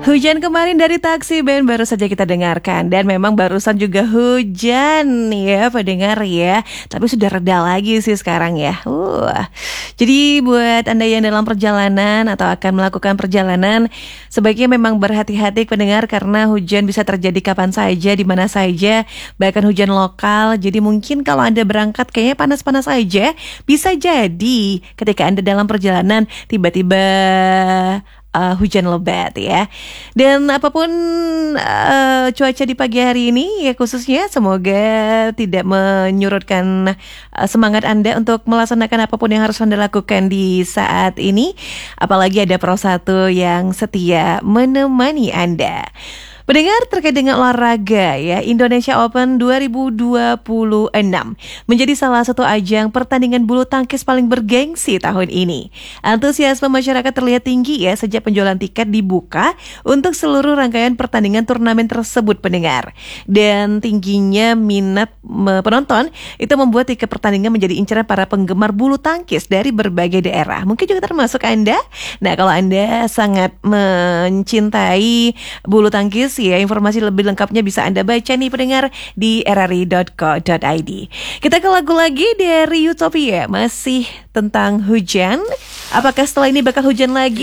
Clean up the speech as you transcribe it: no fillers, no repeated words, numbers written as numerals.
Hujan kemarin dari Taksi Band baru saja kita dengarkan. Dan memang barusan juga hujan ya pendengar ya. Tapi sudah reda lagi sih sekarang ya. Jadi buat Anda yang dalam perjalanan atau akan melakukan perjalanan, sebaiknya memang berhati-hati pendengar, karena hujan bisa terjadi kapan saja, di mana saja. Bahkan hujan lokal. Jadi mungkin kalau Anda berangkat kayaknya panas-panas aja. Bisa jadi ketika Anda dalam perjalanan tiba-tiba hujan lebat ya. Dan apapun cuaca di pagi hari ini ya, khususnya semoga tidak menyurutkan semangat Anda untuk melaksanakan apapun yang harus Anda lakukan di saat ini. Apalagi ada Pro 1 yang setia menemani Anda. Pendengar, terkait dengan olahraga ya, Indonesia Open 2026 menjadi salah satu ajang pertandingan bulu tangkis paling bergengsi tahun ini. Antusiasme masyarakat terlihat tinggi ya sejak penjualan tiket dibuka untuk seluruh rangkaian pertandingan turnamen tersebut pendengar. Dan tingginya minat penonton itu membuat tiket pertandingan menjadi incaran para penggemar bulu tangkis dari berbagai daerah. Mungkin juga termasuk Anda. Nah, kalau Anda sangat mencintai bulu tangkis ya, informasi lebih lengkapnya bisa Anda baca nih pendengar di rri.co.id. Kita ke lagu lagi dari Utopia, masih tentang hujan. Apakah setelah ini bakal hujan lagi?